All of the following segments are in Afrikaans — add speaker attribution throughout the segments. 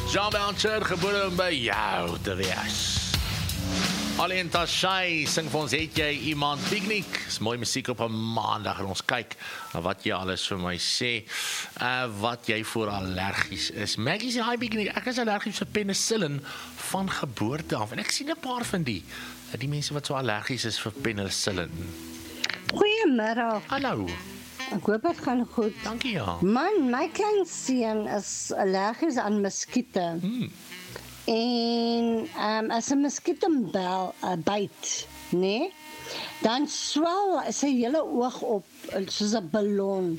Speaker 1: Jean Belcher, gebore om by jou te wees. Alleen Tashai sing vir ons, het jy iemand piknik? Is mooi musiek op 'n maandag en ons kyk na wat jy alles vir my sê, wat jy voor allergies is. Maggie sê, hi piknik, ek is allergies vir penicillin van geboorte af. En ek sien 'n paar van die mense wat so allergies is vir penicillin.
Speaker 2: Goeiemiddag.
Speaker 1: Hallo.
Speaker 2: Ek hoop dit gaan goed.
Speaker 1: Dankie, ja.
Speaker 2: Man, my kleinseun is allergies aan muskiete. En as 'n muskiet hom byt, nee, dan swel sy hele oog op soos 'n ballon.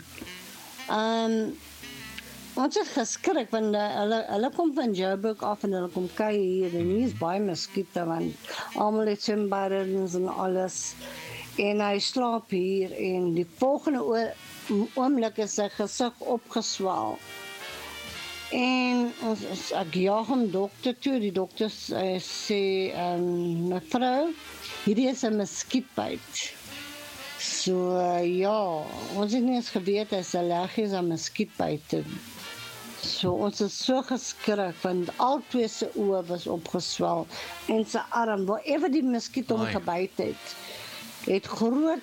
Speaker 2: Ons het geskrik want hulle kom van Joburg af en hulle kom kyk hier en hier is baie muskiete want almal het swembaddens en alles. En hy slaap hier en die volgende oomblik is sy gesig opgeswel. En ek jaag hom dokter toe, die dokter sê, mevrou, hierdie is 'n muskietbyt. So ja, ons het nie eens geweet hy is allergies aan muskietbyte. So ons is so geskrik, want al twee se oë was opgeswel en sy arm, waarever die muskiet hom gebyt het groot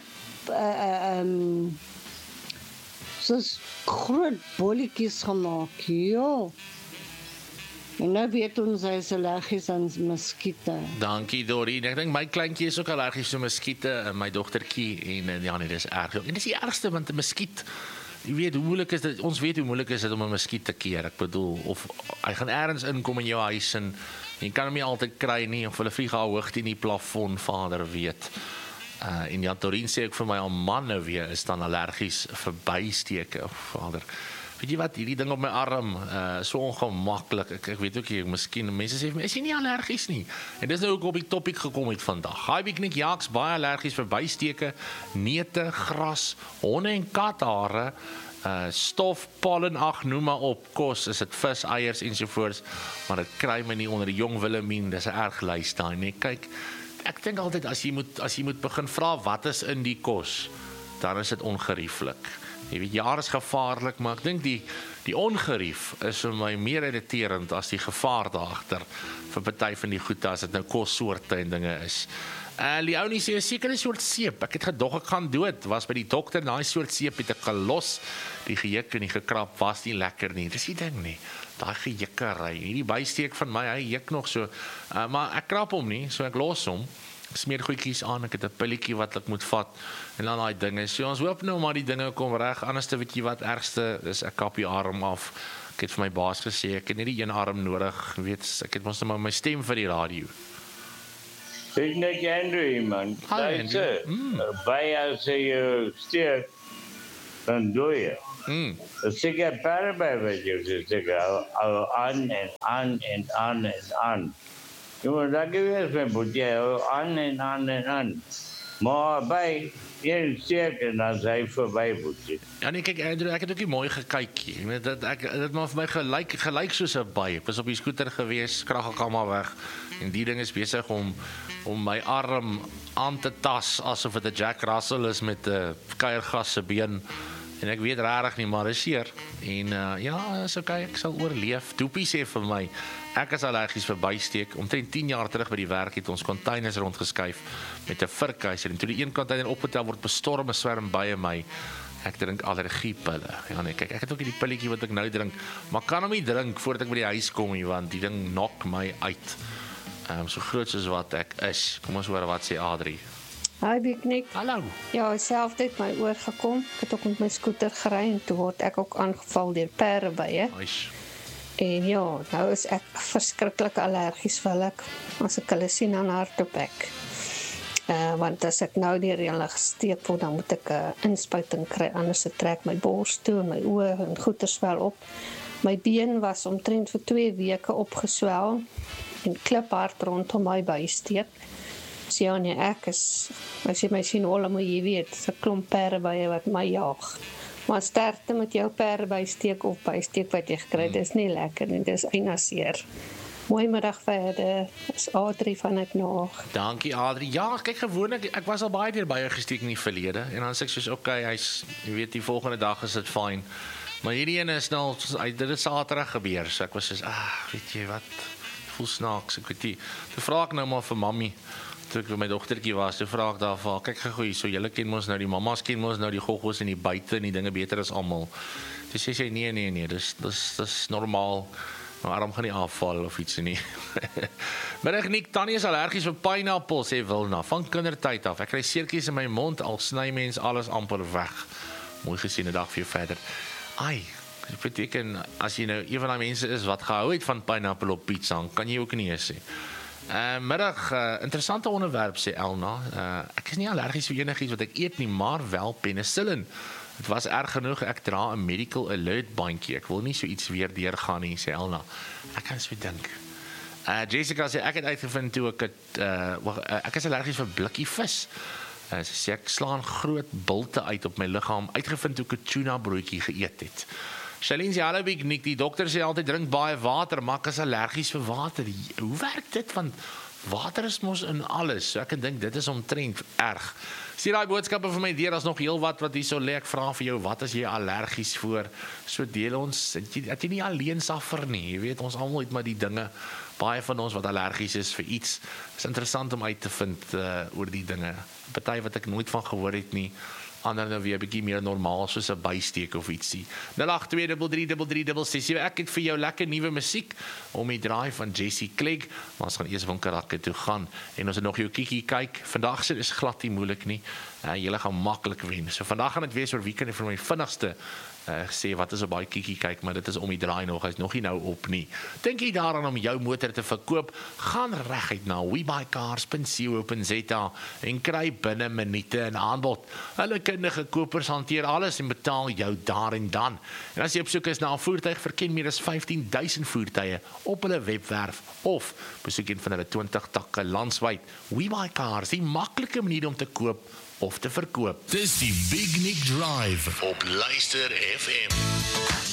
Speaker 2: soos groot bolletjies gemaak, ja. En nou weet ons hy is allergies aan muskiete.
Speaker 1: Dankie Dorien, ek dink my kleintjie is ook allergies vir muskiete, my dogtertjie, en ja nee, dis erg. En dis die ergste, want 'n muskiet, jy weet hoe moeilik is dit, ons weet hoe moeilik is dit om 'n muskiet te keer, ek bedoel, of hy gaan ergens inkom in jou huis en jy kan hom nie altyd kry nie, of hulle vlieg al hoog teen die plafon, vader weet. En ja, Dorien sê ek vir my al manne weer is dan allergies vir bysteke, vader. Weet jy wat, hierdie ding op my arm, so ongemaklik, ek weet ook nie, miskien, mense sê vir my, is jy nie allergies nie? En dis nou ook op die topic gekom het vandag. Hi Piknik, Jaaks, baie allergies vir bysteke, neute, gras, honde en kathare, stof, pollen, ag, noem maar op, kos, is dit vis, eiers ensovoorts, maar dit kry my nie onder die jong Willemien, dis 'n erg lys daai, nee, kyk, ek dink altyd, as jy moet begin vra wat is in die kos, dan is dit ongerieflik. Jy weet, ja, is gevaarlik, maar ek dink die ongerief is vir my meer irriterend as die gevaar daagter vir party van die goede, as dit nou kossoorte en dinge is. Leonie sê, 'n sekere soort seep, ek het gedog ek gaan dood, was by die dokter, daai soort seep het ek gelos, die gejuk en die gekrap was nie lekker nie, dis die ding nie, daai gejikkery, hierdie bysteek van my, hy juk nog so, maar ek krap hom nie, so ek los hom, ek smeer goedjies aan, ek het 'n pilletjie wat ek moet vat, en dan daai dinge, so ons hoop nou maar die dinge kom reg, anders weet jy wat ergste is, ek kap die arm af, ek het vir my baas gesê, ek het nie die een arm nodig, weet, ek het mos nou maar my stem vir die radio.
Speaker 3: Piknik Andrew, man. Luister, by as jy steek, dan doe je. Dus ik heb paarden met je, dus ik al aan en aan en aan en aan. Je moet dat geweest zijn, moet je aan en aan en aan. Maar bij een steek en dan zijn voorbij moet je.
Speaker 1: Ja nee, kyk Andrew, ek het ook nie mooi gekyk nie. Dit maar vir my gelyk soos 'n by. Ek was op die skooter gewees, krag ek almal weg. En die ding is besig om my arm aan te tas asof dit 'n Jack Russell is met 'n kuiergas se been. En ek weet regtig nie, maar is seer. En ja, is okay, ek sal oorleef. Doopie sê vir my, ek is allergies vir bysteek. Omtrent 10 jaar terug by die werk het ons containers rondgeskuif met 'n vurkhuiser. En toe die een container opgetel word, bestorm 'n swerm bye my. Ek drink allergiepille. Ja nee, kyk, ek het ook hierdie pilletjie wat ek nou drink, maar kan hom nie drink voordat ek by die huis kom nie, want die ding nok my uit. So groot soos wat ek is. Kom ons hoor wat sê Adri.
Speaker 4: Hi Piknik.
Speaker 1: Hallo.
Speaker 4: Ja, selfs het my oor gekom. Ek het ook met my skooter gery en toe word ek ook aangeval deur perdebye.
Speaker 1: Nice.
Speaker 4: En ja, nou is ek verskriklik allergies vir hulle. As ek hulle sien, dan hardloop ek. Want as ek nou deur hulle gesteek word, dan moet ek 'n inspuiting kry, anders trek my bors toe en my oë en goeie swel op. My been was omtrent vir 2 weke opgeswel en kliphard rondom my bysteek. So ja nee, ek is, as jy my sien, al moet jy weet, dis 'n klomp perdebye wat my jaag. Maar sterkte met jou perdebeisteek of bysteek wat jy gekry het, dis nie lekker nie, dis einaseer. Mooi middag verder, is Adri van het Naag.
Speaker 1: Dankie Adri. Ja, kyk gewoonlik, ek was al baie keer by jou gesteek in die verlede en dan sê ek soos, okay, hy's, jy weet, die volgende dag is dit fyn. Maar hierdie een is nou, dit het Saterdag gebeur, so ek was soos, weet jy wat, voel snaaks, ek weet nie, toe vraag ek nou maar vir mammy, toe ek my dogtertjie was, toe vraag ek daarvan, kyk gegooi, so julle ken ons nou, die mamas ken ons nou, die goggos en die buite en die dinge beter as almal. Toe sê sy, nee, dis normaal, my arm gaan nie afval of iets nie. Middag Nick, Tannie is allergies vir pineappel, sê Wilna, van kindertyd af. Ek kry seertjies in my mond, al sny mens alles amper weg. Mooi gesien, 'n dag vir jou verder. Dit beteken, as jy nou een van die mense is wat gehou het van pineappel op pizza, dan kan jy ook nie eens sê. Middag, interessante onderwerp, sê Elna. Ek is nie allergies vir enigiets wat ek eet nie, maar wel penicillin. Het was erg genoeg, ek dra 'n medical alert bandjie. Ek wil nie so iets weer deurgaan nie, sê Elna. Ek kan so dink. Jessica sê, ek het uitgevind toe ek is allergies vir blikkie vis. Sy sê, ek slaan groot bulte uit op my liggaam, uitgevind toe ek 'n tuna broodjie geëet het. Charlene sê, hallo Big Nick, die dokter sê altyd drink baie water, maar ek is allergies vir water. Hoe werk dit? Want water is mos in alles, so ek dink dit is omtrent erg. Sien daai boodskappe vir my deur, as nog heel wat hier so lê, ek vra vir jou, wat is jy allergies voor? So deel ons, dat jy nie alleen suffer nie, jy weet, ons almal het maar die dinge, baie van ons wat allergies is vir iets, is interessant om uit te vind oor die dinge, party wat ek nooit van gehoor het nie, ander nou weer 'n bietjie meer normaal, soos 'n bysteek of ietsie. 082333366. Ek het vir jou lekker nuwe musiek om die draai van Jessie Clegg, maar ons gaan eers Winkelrakke toe gaan en ons het nog jou kiekie kyk. Vandag se is glad nie moeilik nie. Julle gaan maklik wen. So vandag gaan dit wees oor wie kan vir my vinnigste sê wat is op baie kiekie kyk, maar dit is om die draai nog, hy's nog nie nou op nie. Dink jy daaraan om jou motor te verkoop? Gaan reguit na webuycars.co.za en kry binne minute 'n aanbod. Hulle kundige kopers hanteer alles en betaal jou daar en dan. En as jy op soek is na 'n voertuig, verken meer as 15,000 voertuie op hulle webwerf of besoek een van hulle 20 takke landwyd. WeBuyCars, die maklike manier om te koop of te verkoop.
Speaker 5: Dis die Big Nick Drive op Luister FM.